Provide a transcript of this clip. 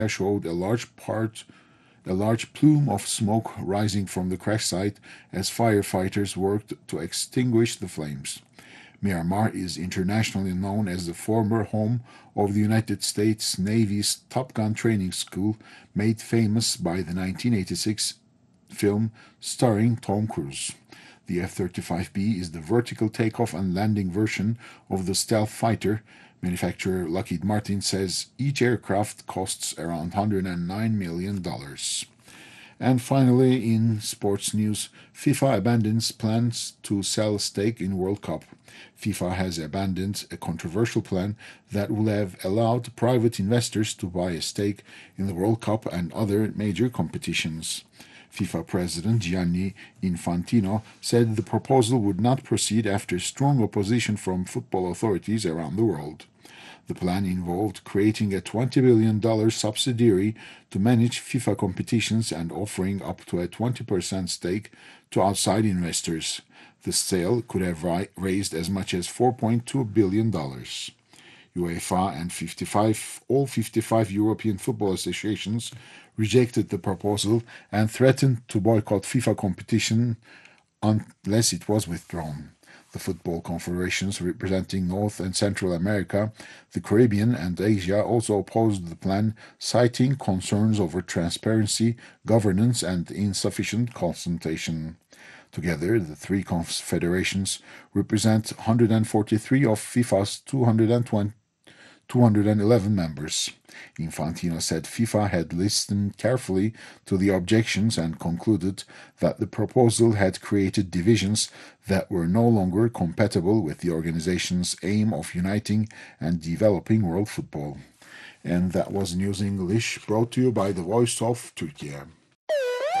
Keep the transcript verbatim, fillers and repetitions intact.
showed a large part a large plume of smoke rising from the crash site as firefighters worked to extinguish the flames. Myanmar is internationally known as the former home of the United States Navy's Top Gun training school, made famous by the nineteen eighty-six film starring Tom Cruise. The F thirty-five B is the vertical takeoff and landing version of the stealth fighter. Manufacturer Lockheed Martin says each aircraft costs around one hundred nine million dollars. And finally, in sports news, FIFA abandons plans to sell stake in World Cup. FIFA has abandoned a controversial plan that would have allowed private investors to buy a stake in the World Cup and other major competitions. FIFA President Gianni Infantino said the proposal would not proceed after strong opposition from football authorities around the world. The plan involved creating a twenty billion dollars subsidiary to manage FIFA competitions and offering up to a twenty percent stake to outside investors. The sale could have raised as much as four point two billion dollars. UEFA and fifty-five, all fifty-five European football associations rejected the proposal and threatened to boycott FIFA competition unless it was withdrawn. The football confederations representing North and Central America, the Caribbean, and Asia also opposed the plan, citing concerns over transparency, governance, and insufficient consultation. Together, the three confederations represent one hundred forty-three of FIFA's two hundred twenty two hundred eleven members. Infantino said FIFA had listened carefully to the objections and concluded that the proposal had created divisions that were no longer compatible with the organization's aim of uniting and developing world football. And that was News English, brought to you by the Voice of Turkey.